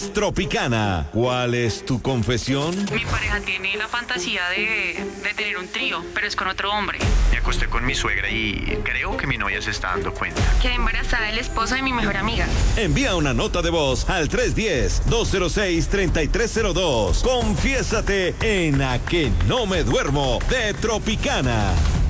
Tropicana. ¿Cuál es tu confesión? Mi pareja tiene la fantasía de tener un trío, pero es con otro hombre. Me acosté con mi suegra y creo que mi novia se está dando cuenta. Quedé embarazada del esposo de mi mejor amiga. Envía una nota de voz al 310-206-3302. Confiésate en A que no me duermo de Tropicana.